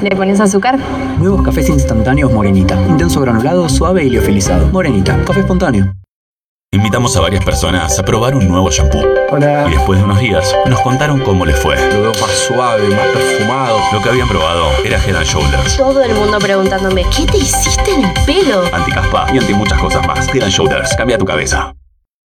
¿Le pones azúcar? Nuevos cafés instantáneos Morenita. Intenso granulado, suave y liofilizado. Morenita, café espontáneo. Invitamos a varias personas a probar un nuevo shampoo. Hola. Y después de unos días, nos contaron cómo les fue. Lo veo más suave, más perfumado. Lo que habían probado era Head & Shoulders. Todo el mundo preguntándome, ¿qué te hiciste en el pelo? Anti-caspa y anti muchas cosas más. Head & Shoulders, cambia tu cabeza.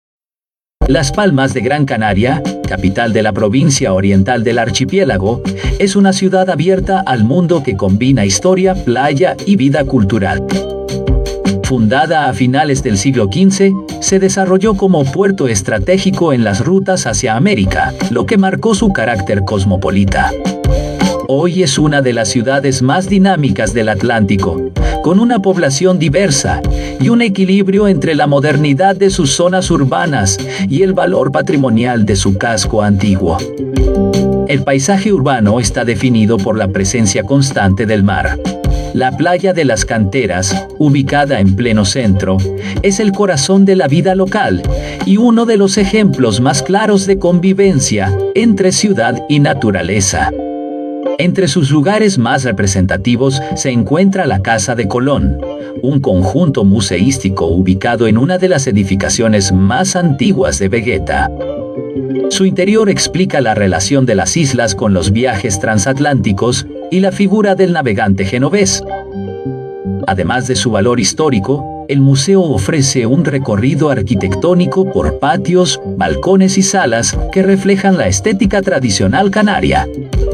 Las Palmas de Gran Canaria, capital de la provincia oriental del archipiélago, es una ciudad abierta al mundo que combina historia, playa y vida cultural. Fundada a finales del siglo XV, se desarrolló como puerto estratégico en las rutas hacia América, lo que marcó su carácter cosmopolita. Hoy es una de las ciudades más dinámicas del Atlántico, con una población diversa y un equilibrio entre la modernidad de sus zonas urbanas y el valor patrimonial de su casco antiguo. El paisaje urbano está definido por la presencia constante del mar. La playa de las Canteras, ubicada en pleno centro, es el corazón de la vida local y uno de los ejemplos más claros de convivencia entre ciudad y naturaleza. Entre sus lugares más representativos se encuentra la Casa de Colón, un conjunto museístico ubicado en una de las edificaciones más antiguas de Vegueta. Su interior explica la relación de las islas con los viajes transatlánticos y la figura del navegante genovés. Además de su valor histórico, el museo ofrece un recorrido arquitectónico por patios, balcones y salas que reflejan la estética tradicional canaria.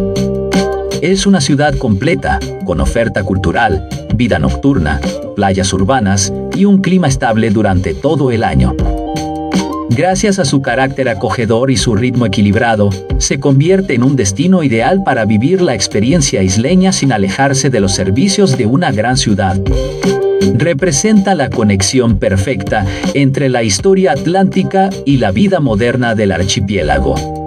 Es una ciudad completa, con oferta cultural, vida nocturna, playas urbanas y un clima estable durante todo el año. Gracias a su carácter acogedor y su ritmo equilibrado, se convierte en un destino ideal para vivir la experiencia isleña sin alejarse de los servicios de una gran ciudad. Representa la conexión perfecta entre la historia atlántica y la vida moderna del archipiélago.